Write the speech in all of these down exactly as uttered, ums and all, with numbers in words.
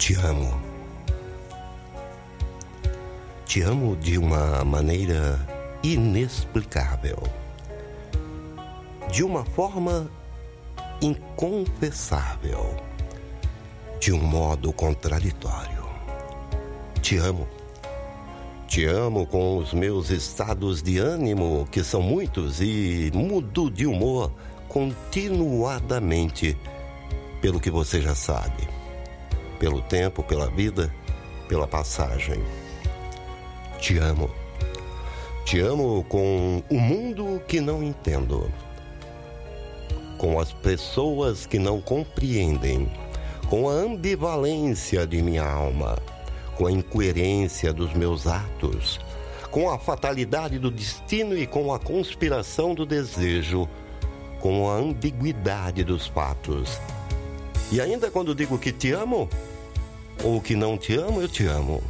Te amo. Te amo de uma maneira inexplicável. De uma forma inconfessável. De um modo contraditório. Te amo. Te amo com os meus estados de ânimo, que são muitos, e mudo de humor continuadamente, pelo que você já sabe. Pelo tempo, pela vida, pela passagem. Te amo. Te amo com o mundo que não entendo. Com as pessoas que não compreendem. Com a ambivalência de minha alma. Com a incoerência dos meus atos. Com a fatalidade do destino e com a conspiração do desejo. Com a ambiguidade dos fatos. E ainda quando digo que te amo, ou que não te amo, eu te amo.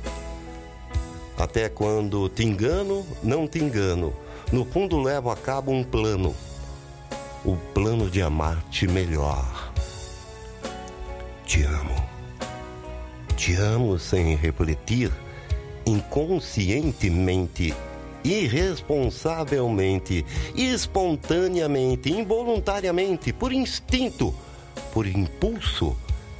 Até quando te engano, não te engano. No fundo levo a cabo um plano. O plano de amar-te melhor. Te amo. Te amo sem refletir, inconscientemente, irresponsavelmente, espontaneamente, involuntariamente, por instinto, por impulso,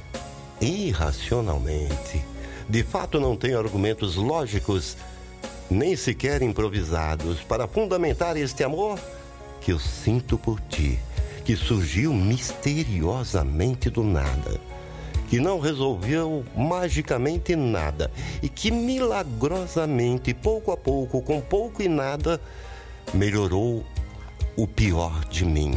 irracionalmente. De fato, não tenho argumentos lógicos, nem sequer improvisados, para fundamentar este amor que eu sinto por ti, que surgiu misteriosamente do nada, que não resolveu magicamente nada e que milagrosamente, pouco a pouco, com pouco e nada, melhorou o pior de mim.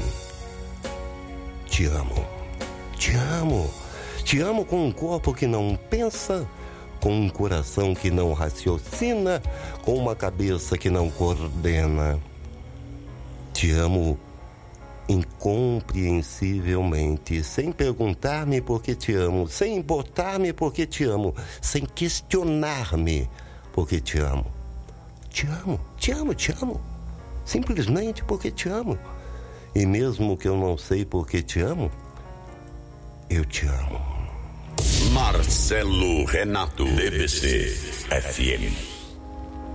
Te amo, te amo, te amo com um corpo que não pensa, com um coração que não raciocina, com uma cabeça que não coordena. Te amo incompreensivelmente, sem perguntar-me por que te amo, sem importar-me por que te amo, sem questionar-me por que te amo. Te amo, te amo, te amo, simplesmente porque te amo. E mesmo que eu não sei por que te amo, eu te amo. Marcelo Renato, D B C F M.